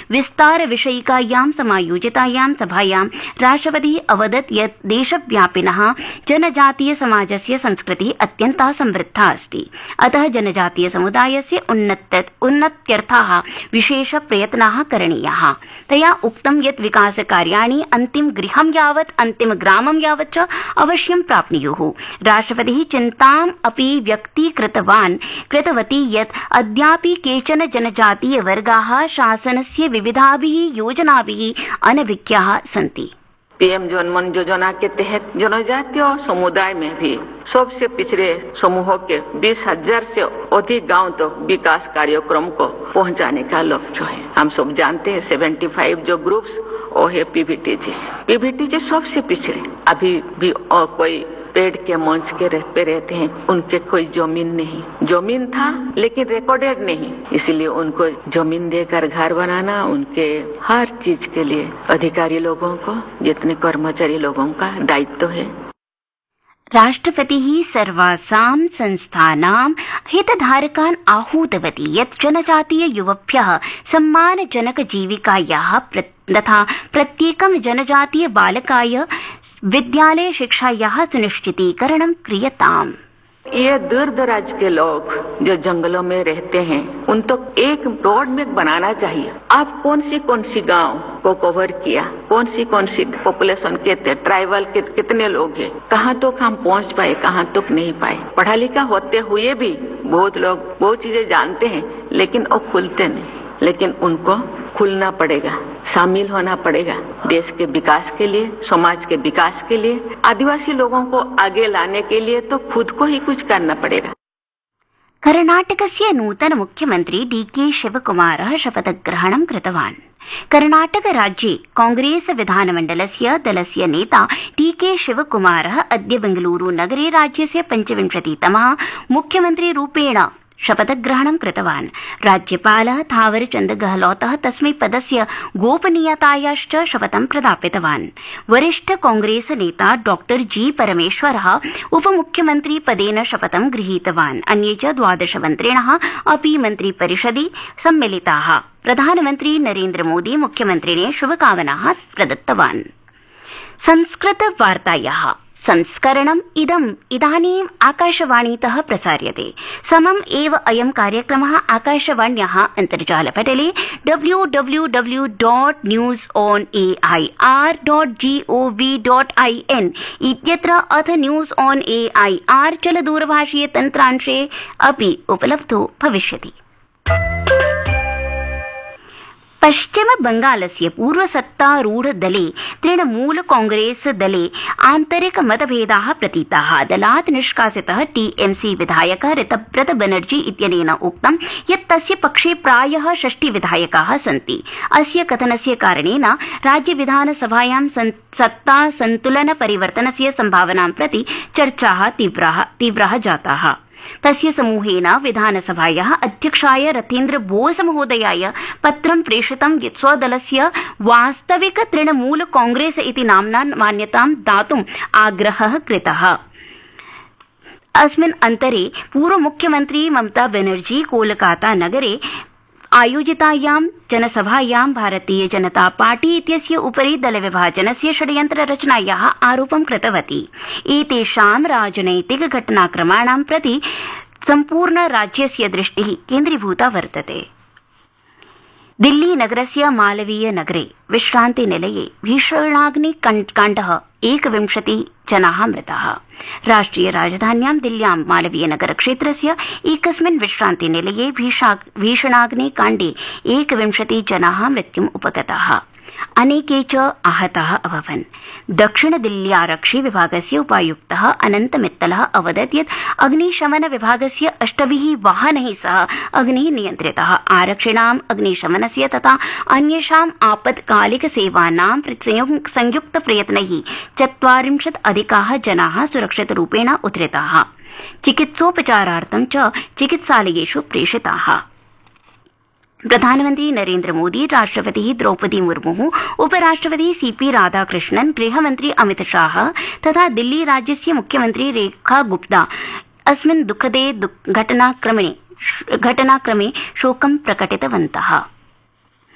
विस्तार विषयिकायां समायोजितायां सभायां राष्ट्रपतिः अवदत् यत् देशव्यापिनः जनजातीय समाजस्य संस्कृतिः अत्यन्ता समृद्धा अस्ति। अतः जनजातीय समुदायस्य उन्नत्यर्थाः विशेष प्रयत्नाः करणीयाः। तया उक्तं यत् विकासकार्याणि अन्तिम गृहं यावत् अन्तिम ग्रामं यावत् च अवश्यं प्राप्नुयुः। राष्ट्रपतिः चिन्ताम् अपि कृतवती यत् अद्यापि केचन जनजातीय वर्गाः शासनस्य विविधाभिः योजनाभिः अनभिज्ञाः सन्ति। पीएम जनमन योजना के तहत जनजातीय समुदाय में भी सबसे पिछड़े समूहों के 20,000 से अधिक गांव तक विकास कार्यक्रम को पहुंचाने का लक्ष्य है। हम सब जानते हैं 75 जो ग्रुप्स वो है पीवीटीजी सबसे पिछड़े अभी भी कोई पेड़ के मंच के पे रहते हैं, उनके कोई जमीन नहीं, जमीन था लेकिन रिकॉर्डेड नहीं, इसलिए उनको जमीन देकर घर बनाना उनके हर चीज के लिए अधिकारी लोगों को जितने कर्मचारी लोगों का दायित्व है। राष्ट्रपतिः सर्वासां संस्थानां हितधारकान् आहूतवती यत् जनजातीय युवभ्यः सम्मानजनक जीविकायाः तथा प्रत्येकं जनजातीय बालकाय विद्यालय शिक्षायाः सुनिश्चितीकरणं क्रियताम्। ये दूर दराज के लोग जो जंगलों में रहते हैं उन तो एक रोड में बनाना चाहिए। आप कौन सी गांव को कवर किया, कौन सी पॉपुलेशन के ट्राइबल के कितने लोग हैं, कहाँ तक हम पहुँच पाए, कहाँ तक नहीं पाए। पढ़ा लिखा होते हुए भी बहुत लोग बहुत चीजें जानते हैं लेकिन वो खुलते नहीं, लेकिन उनको खुलना पड़ेगा, शामिल होना पड़ेगा देश के विकास के लिए, समाज के विकास के लिए, आदिवासी लोगों को आगे लाने के लिए तो खुद को ही कुछ करना पड़ेगा। कर्णाटकस्य नूतन मुख्यमंत्री डीके शिवकुमारः शपथग्रहणं कृतवान्। कर्णाटक राज्ये कांग्रेस विधानमण्डलस्य दलस्य नेता डीके शिवकुमारः अद्य बेंगलुरु नगरे राज्यस्य 25तमः मुख्यमन्त्रीरूपेण शपथग्रहणं कृतवान्। राज्यपालः थावरचन्द गहलोतः तस्मै पदस्य गोपनीयतायाश्च शपथं प्रदापितवान्। वरिष्ठ कांग्रेस नेता डॉक्टर जी परमेश्वरः उपमुख्यमंत्री पदेन शपथं गृहीतवान्। अन्ये च 12 मन्त्रिणः अपि मन्त्रिपरिषदि सम्मिलिताः। प्रधानमन्त्री नरेन्द्र मोदी मुख्यमन्त्रिणे शुभकामनाः प्रदत्तवान्। संस्कृत वार्तायाः संस्करणम् इदानीम् आकाशवाणीतः प्रसार्यते। समम् एव अयं कार्यक्रमः आकाशवाण्याः अन्तर्जालपटले www.newsonair.gov.in इत्यत्र अथ न्यूज ऑन एआईआर चलदूरभाषीय तन्त्रांशे अपि उपलब्धो भविष्यति। पश्चिम बंगालस्य पूर्वसत्तारूढ़ दले तृणमूल कांग्रेस दले आन्तरिक मतभेदाः प्रतीताः। दलात् निष्कासितः टीएमसी विधायकः ऋतव्रत बनर्जी इत्यनेन उक्तं यत् तस्य पक्षे प्रायः 60 विधायकाः सन्ति। अस्य कथनस्य कारणेन राज्य विधानसभायां सत्ता संतुलन परिवर्तनस्य सम्भावनां प्रति चर्चाः तीव्राः जाताः। तस्य समूहेन विधानसभायाः अध्यक्षाय रथेन्द्र बोस महोदयाय पत्रं प्रेषितं यत् स्वदलस्य वास्तविक तृणमूल कांग्रेस इति नाम्ना मान्यतां दातुम् आग्रहः कृतः। अस्मिन् अन्तरे पूर्वमुख्यमन्त्री ममता बनर्जी कोलकाता नगरे आयोजितायां जनसभायां भारतीय जनता पार्टी इत्यस्य उपरि दलविभाजनस्य षड्यन्त्र रचनायाः आरोपं कृतवती। एतेषां राजनैतिक घटनाक्रमाणां प्रति सम्पूर्ण राज्यस्य दृष्टिः केन्द्रीभूता वर्तते। दिल्ली नगरस्य मालवीय नगरे विश्रान्तिनिलये भीषणाग्निकाण्डः 21 जनाः मृताः। राष्ट्रिय राजधान्यां दिल्ल्यां मालवीय नगर क्षेत्रस्य एकस्मिन् विश्रान्तिनिलये भीषणाग्निकाण्डे 21 जनाः मृत्युम् उपगताः। अनेके च आहताः अभवन्। दक्षिण दिल्ल्यारक्षि विभागस्य उपायुक्तः अनन्त मित्तलः अवदत् यत् अग्निशमन विभागस्य 8 वाहनैः सह अग्निः नियन्त्रितः। आरक्षिणाम् अग्निशमनस्य तथा अन्येषाम् आपत्कालिक सेवानां संयुक्त प्रयत्नैः 40 अधिकाः जनाः सुरक्षितरूपेण उद्धृताः। चिकित्सोपचारार्थं च चिकित्सालयेषु प्रेषिताः। प्रधानमंत्री नरेन्द्र मोदी, राष्ट्रपति द्रौपदी मुर्मु, उपराष्ट्रपति सीपी राधाकृष्णन, गृहमंत्री अमित शाह तथा दिल्ली राज्यस्य मुख्यमंत्री रेखा गुप्ता अस्मिन् दुःखदे घटनाक्रमे शोकं प्रकटितवन्तः।